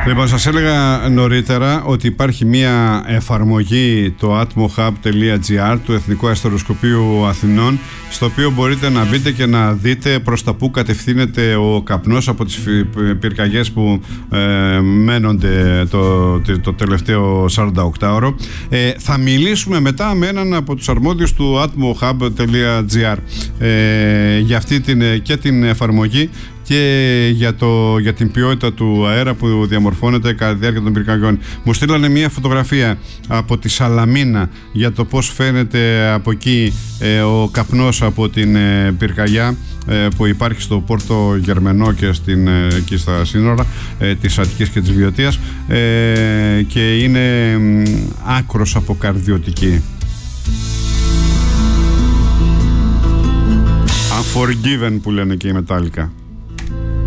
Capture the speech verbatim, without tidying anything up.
Λοιπόν, σας έλεγα νωρίτερα ότι υπάρχει μια εφαρμογή, το atmohub τελεία gr του Εθνικού Αστεροσκοπείου Αθηνών, στο οποίο μπορείτε να μπείτε και να δείτε προς τα που κατευθύνεται ο καπνός από τις πυρκαγιές που ε, μένονται το, το, το τελευταίο σαρανταοκτάωρο. Ε, θα μιλήσουμε μετά με έναν από τους αρμόδιους του atmohub τελεία gr ε, για αυτή την, και την εφαρμογή και για, το, για την ποιότητα του αέρα που διαμορφώνεται κατά τη διάρκεια των πυρκαγιών. Μου στείλανε μια φωτογραφία από τη Σαλαμίνα για το πώς φαίνεται από εκεί ε, ο καπνός από την ε, πυρκαγιά ε, που υπάρχει στο Πόρτο Γερμενό και στην, ε, εκεί στα σύνορα ε, της Αττικής και της Βιωτίας ε, και είναι ε, άκρος αποκαρδιωτική. Unforgiven που λένε και οι Μετάλλικα.